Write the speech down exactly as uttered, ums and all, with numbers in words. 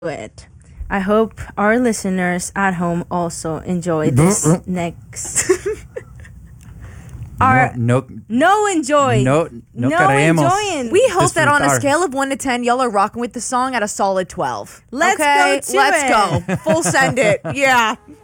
it. I hope our listeners at home also enjoy this next. Our no, no, no enjoy. no, no, No queremos enjoying. We hope that on a disfrutar. scale of one to ten, y'all are rocking with the song at a solid twelve. Let's okay? go to Let's it. go. Full send it. Yeah.